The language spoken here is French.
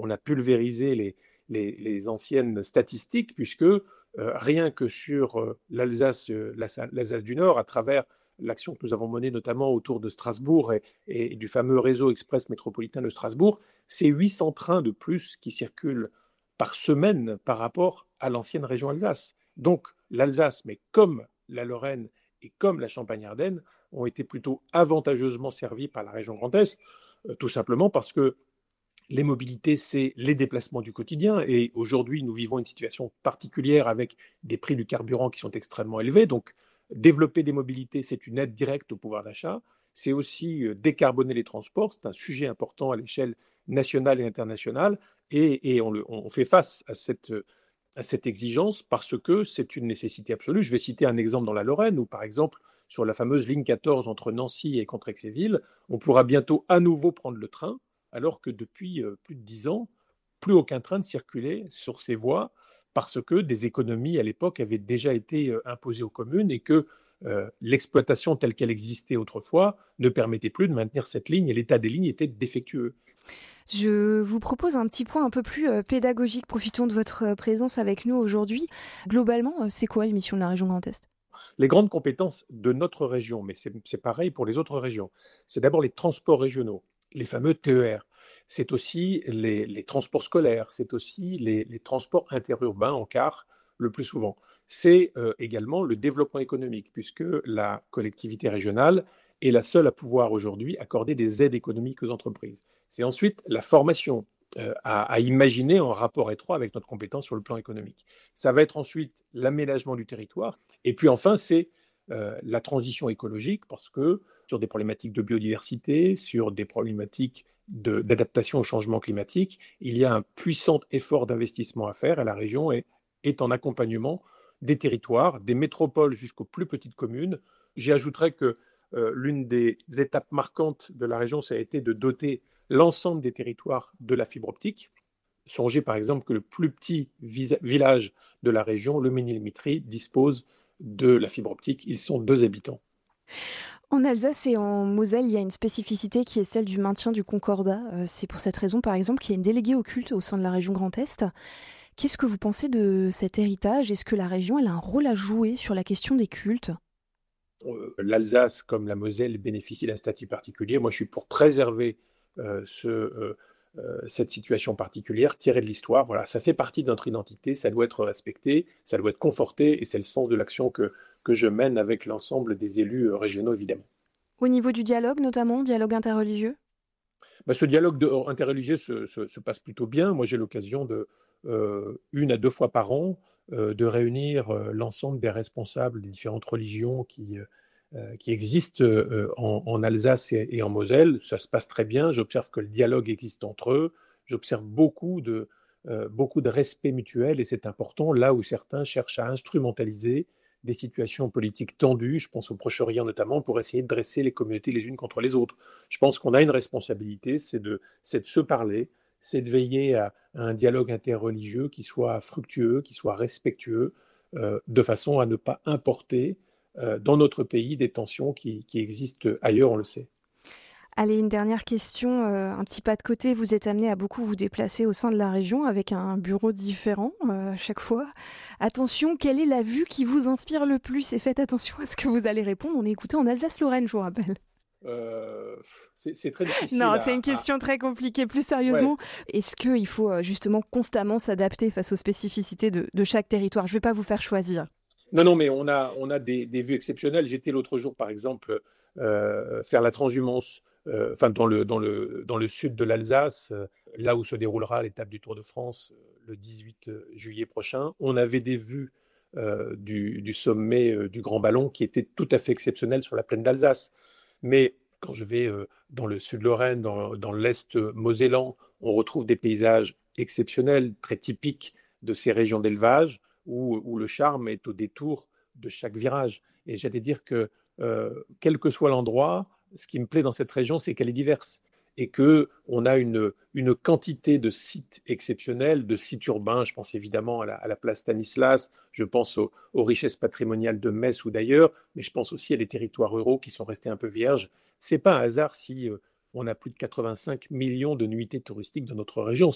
on a pulvérisé les anciennes statistiques, puisque rien que sur l'Alsace du Nord, à travers l'action que nous avons menée notamment autour de Strasbourg et du fameux réseau express métropolitain de Strasbourg, c'est 800 trains de plus qui circulent par semaine par rapport à l'ancienne région Alsace. Donc l'Alsace, mais comme la Lorraine et comme la Champagne-Ardenne, ont été plutôt avantageusement servies par la région Grand Est, tout simplement parce que les mobilités, c'est les déplacements du quotidien. Et aujourd'hui, nous vivons une situation particulière avec des prix du carburant qui sont extrêmement élevés. Donc, développer des mobilités, c'est une aide directe au pouvoir d'achat. C'est aussi décarboner les transports. C'est un sujet important à l'échelle nationale et internationale. Et on fait face à cette exigence parce que c'est une nécessité absolue. Je vais citer un exemple dans la Lorraine où, par exemple, sur la fameuse ligne 14 entre Nancy et Contrexéville, on pourra bientôt à nouveau prendre le train, alors que depuis plus de 10 ans, plus aucun train ne circulait sur ces voies parce que des économies à l'époque avaient déjà été imposées aux communes et que l'exploitation telle qu'elle existait autrefois ne permettait plus de maintenir cette ligne et l'état des lignes était défectueux. Je vous propose un petit point un peu plus pédagogique. Profitons de votre présence avec nous aujourd'hui. Globalement, c'est quoi les missions de la région Grand Est ? Les grandes compétences de notre région, mais c'est pareil pour les autres régions, c'est d'abord les transports régionaux, les fameux TER. C'est aussi les transports scolaires, c'est aussi les transports interurbains en car le plus souvent. C'est également le développement économique, puisque la collectivité régionale est la seule à pouvoir aujourd'hui accorder des aides économiques aux entreprises. C'est ensuite la formation à imaginer en rapport étroit avec notre compétence sur le plan économique. Ça va être ensuite l'aménagement du territoire. Et puis enfin, c'est la transition écologique, parce que sur des problématiques de biodiversité, sur des problématiques d'adaptation au changement climatique, il y a un puissant effort d'investissement à faire et la région est en accompagnement des territoires, des métropoles jusqu'aux plus petites communes. J'y ajouterais que l'une des étapes marquantes de la région, ça a été de doter l'ensemble des territoires de la fibre optique. Songez par exemple que le plus petit village de la région, le Ménil-Mitry, dispose de la fibre optique. Ils sont 2 habitants. En Alsace et en Moselle, il y a une spécificité qui est celle du maintien du concordat. C'est pour cette raison, par exemple, qu'il y a une déléguée au culte au sein de la région Grand Est. Qu'est-ce que vous pensez de cet héritage ? Est-ce que la région elle a un rôle à jouer sur la question des cultes ? L'Alsace, comme la Moselle, bénéficie d'un statut particulier. Moi, je suis pour préserver cette situation particulière, tirée de l'histoire. Voilà, ça fait partie de notre identité, ça doit être respecté, ça doit être conforté, et c'est le sens de l'action que je mène avec l'ensemble des élus régionaux, évidemment. Au niveau du dialogue, notamment, dialogue interreligieux ? Ce dialogue interreligieux se passe plutôt bien. Moi, j'ai l'occasion une à deux fois par an, de réunir l'ensemble des responsables des différentes religions qui existent en Alsace et en Moselle. Ça se passe très bien. J'observe que le dialogue existe entre eux. J'observe beaucoup de respect mutuel et c'est important là où certains cherchent à instrumentaliser des situations politiques tendues, je pense au Proche-Orient notamment, pour essayer de dresser les communautés les unes contre les autres. Je pense qu'on a une responsabilité, c'est de se parler, c'est de veiller à un dialogue interreligieux qui soit fructueux, qui soit respectueux, de façon à ne pas importer dans notre pays des tensions qui existent ailleurs, on le sait. Allez, une dernière question, un petit pas de côté. Vous êtes amené à beaucoup vous déplacer au sein de la région avec un bureau différent à chaque fois. Attention, quelle est la vue qui vous inspire le plus ? Et faites attention à ce que vous allez répondre. On est écouté en Alsace-Lorraine, je vous rappelle. C'est très difficile Non, c'est une question très compliquée. Plus Ouais. sérieusement, est-ce qu'il faut justement constamment s'adapter face aux spécificités de chaque territoire ? Je ne vais pas vous faire choisir. Non, mais on a des vues exceptionnelles. J'étais l'autre jour, par exemple, faire la transhumance dans le sud de l'Alsace, là où se déroulera l'étape du Tour de France le 18 juillet prochain. On avait des vues du sommet du Grand Ballon qui étaient tout à fait exceptionnelles sur la plaine d'Alsace. Mais quand je vais dans le sud Lorraine, dans l'est mosellan, on retrouve des paysages exceptionnels, très typiques de ces régions d'élevage, où le charme est au détour de chaque virage. Et j'allais dire que, quel que soit l'endroit, ce qui me plaît dans cette région, c'est qu'elle est diverse et qu'on a une quantité de sites exceptionnels, de sites urbains. Je pense évidemment à la place Stanislas, je pense aux richesses patrimoniales de Metz ou d'ailleurs, mais je pense aussi à des territoires ruraux qui sont restés un peu vierges. Ce n'est pas un hasard si on a plus de 85 millions de nuitées touristiques dans notre région.